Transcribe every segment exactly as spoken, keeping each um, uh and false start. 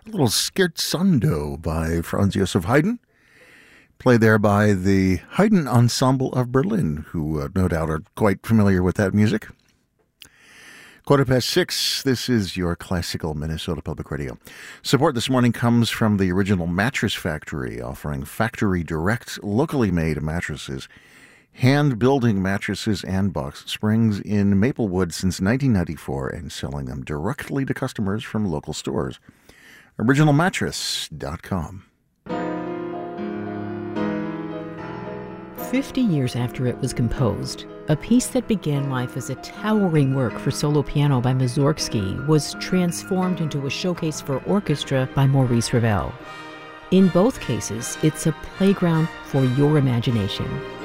A little Scherzando by Franz Joseph Haydn, played there by the Haydn Ensemble of Berlin, who uh, no doubt are quite familiar with that music. Quarter past six, this is your classical Minnesota Public Radio. Support this morning comes from the Original Mattress Factory, offering factory direct, locally made mattresses, hand-building mattresses and box springs in Maplewood since nineteen ninety-four and selling them directly to customers from local stores. original mattress dot com. Fifty years after it was composed, a piece that began life as a towering work for solo piano by Mussorgsky was transformed into a showcase for orchestra by Maurice Ravel. In both cases, it's a playground for your imagination.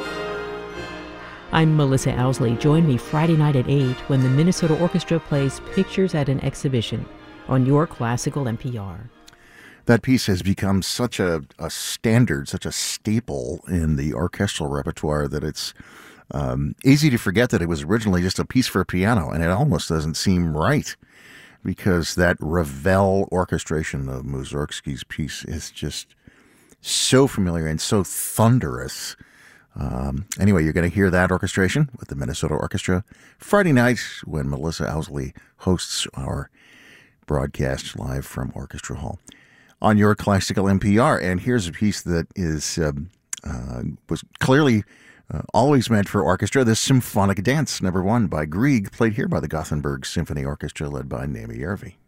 I'm Melissa Owsley. Join me Friday night at eight when the Minnesota Orchestra plays Pictures at an Exhibition on your classical N P R. That piece has become such a, a standard, such a staple in the orchestral repertoire that it's um, easy to forget that it was originally just a piece for piano, and it almost doesn't seem right because that Ravel orchestration of Mussorgsky's piece is just so familiar and so thunderous. Um, anyway, you're going to hear that orchestration with the Minnesota Orchestra Friday night when Melissa Owsley hosts our broadcast live from Orchestra Hall on your classical N P R. And here's a piece that is um, uh, was clearly uh, always meant for orchestra. This Symphonic Dance, number one by Grieg, played here by the Gothenburg Symphony Orchestra led by Naomi Järvi.